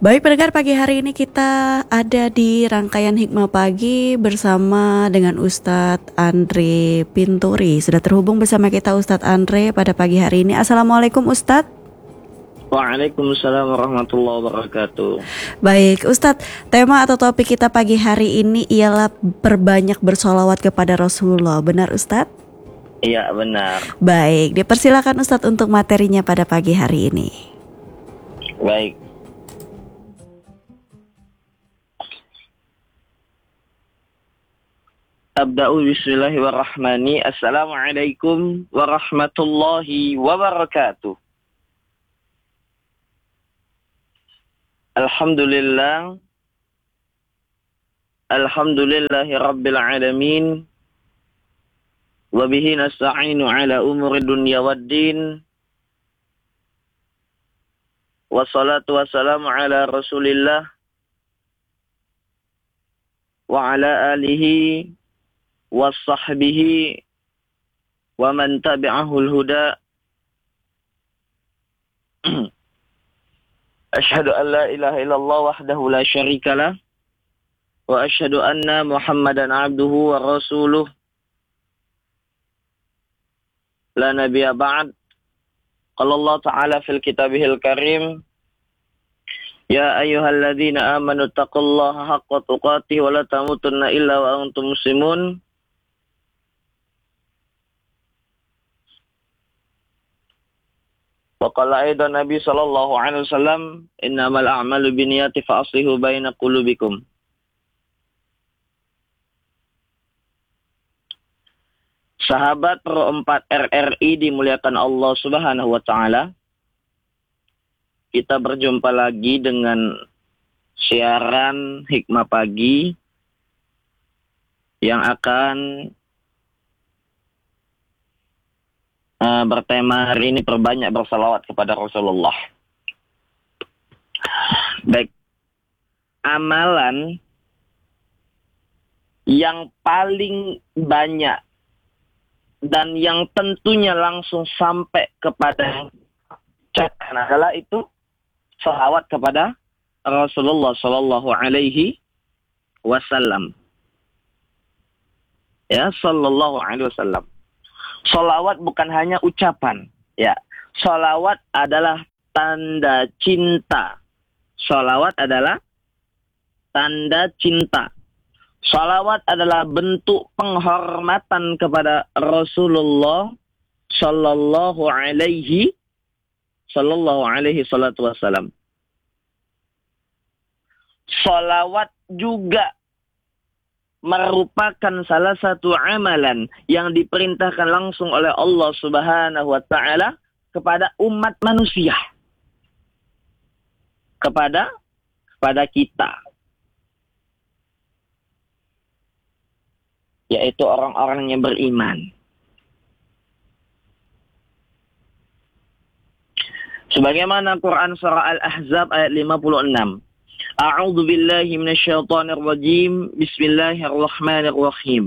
Baik pendengar, pagi hari ini kita ada di rangkaian Hikmah Pagi bersama dengan Ustadz Andre Pinturi. Sudah terhubung bersama kita Ustadz Andre pada pagi hari ini. Assalamualaikum Ustadz. Waalaikumsalam warahmatullahi wabarakatuh. Baik Ustadz, tema atau topik kita pagi hari ini ialah perbanyak bersolawat kepada Rasulullah. Benar Ustadz? Iya benar. Baik, dipersilakan Ustadz untuk materinya pada pagi hari ini. Baik. Abda'u bismillahirrahmanirrahim. Assalamualaikum warahmatullahi wabarakatuh. Alhamdulillah. Alhamdulillahi rabbil alamin. Wabihi nasta'inu ala umuri dunya waddin. Wassalatu wassalamu ala rasulillah. Wa ala alihi wasahbihi wa man tabi'ahul huda. Asyhadu an la ilaha illallah wahdahu la syarikalah wa asyhadu anna Muhammadan abduhu wa rasuluh la nabiyya ba'd. Qala Allah ta'ala fil kitabihil karim, ya ayyuhalladzina amanu taqullaha haqqa tuqatih wa la tamutunna illa wa antum muslimun. Waqala aidan Nabi sallallahu alaihi wasallam, innamal a'malu binniyati fa aslihu baina qulubikum. Sahabat Pro 4 RRI dimuliakan Allah Subhanahu wa taala. Kita berjumpa lagi dengan siaran Hikmah Pagi yang akan bertema hari ini perbanyak bersalawat kepada Rasulullah. Baik, amalan yang paling banyak dan yang tentunya langsung sampai kepada cakap adalah itu salawat kepada Rasulullah Sallallahu Alaihi Wasallam. Ya, Sallallahu Alaihi Wasallam. Salawat bukan hanya ucapan, ya. Salawat adalah tanda cinta. Salawat adalah tanda cinta. Salawat adalah bentuk penghormatan kepada Rasulullah Sallallahu Alaihi Salatu Wasallam. Salawat juga merupakan salah satu amalan yang diperintahkan langsung oleh Allah Subhanahu wa taala kepada umat manusia. Kepada kita. Yaitu orang-orang yang beriman. Sebagaimana Quran surah Al-Ahzab ayat 56. A'udzu billahi minasyaitonir rajim. Bismillahirrahmanirrahim.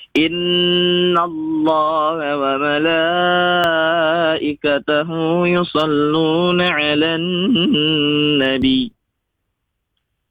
Innallaha wa malaikatahu yusholluna 'alan nabi.